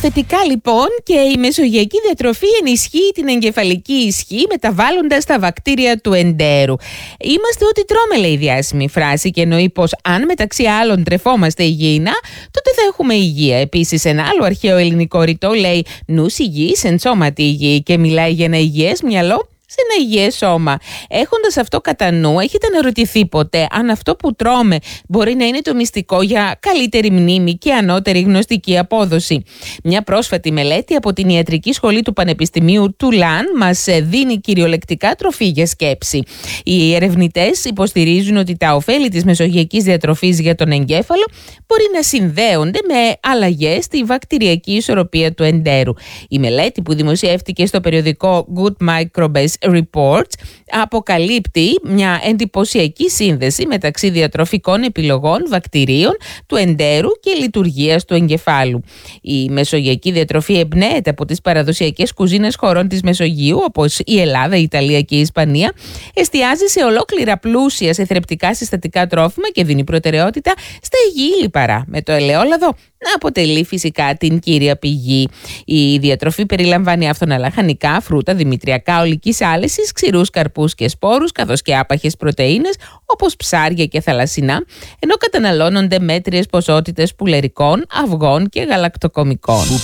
Υποθετικά λοιπόν και η μεσογειακή διατροφή ενισχύει την εγκεφαλική ισχύ μεταβάλλοντας τα βακτήρια του εντέρου. Είμαστε ό,τι τρώμε, λέει η διάσημη φράση, και εννοεί πως αν μεταξύ άλλων τρεφόμαστε υγιεινά, τότε θα έχουμε υγεία. Επίσης, ένα άλλο αρχαίο ελληνικό ρητό λέει «νους υγιής εν σώματι υγιή» και μιλάει για ένα υγιές μυαλό σε ένα υγιές σώμα. Έχοντας αυτό κατά νου, έχετε αναρωτηθεί ποτέ αν αυτό που τρώμε μπορεί να είναι το μυστικό για καλύτερη μνήμη και ανώτερη γνωστική απόδοση? Μια πρόσφατη μελέτη από την Ιατρική Σχολή του Πανεπιστημίου Τουλάν μας δίνει κυριολεκτικά τροφή για σκέψη. Οι ερευνητές υποστηρίζουν ότι τα ωφέλη της μεσογειακής διατροφής για τον εγκέφαλο μπορεί να συνδέονται με αλλαγές στη βακτηριακή ισορροπία του εντέρου. Η μελέτη, που δημοσιεύτηκε στο περιοδικό Good Microbes Reports, αποκαλύπτει μια εντυπωσιακή σύνδεση μεταξύ διατροφικών επιλογών, βακτηρίων του εντέρου και λειτουργίας του εγκεφάλου. Η μεσογειακή διατροφή εμπνέεται από τις παραδοσιακές κουζίνες χωρών της Μεσογείου, όπως η Ελλάδα, η Ιταλία και η Ισπανία, εστιάζει σε ολόκληρα πλούσια σε θρεπτικά συστατικά τρόφιμα και δίνει προτεραιότητα στα υγιή λιπαρά, με το ελαιόλαδο να αποτελεί φυσικά την κύρια πηγή. Η διατροφή περιλαμβάνει άφθονα λαχανικά, φρούτα, δημητριακά ολικής άλεσης, ξηρούς καρπούς και σπόρους, καθώς και άπαχες πρωτεΐνες όπως ψάρια και θαλασσινά, ενώ καταναλώνονται μέτριες ποσότητες πουλερικών, αυγών και γαλακτοκομικών.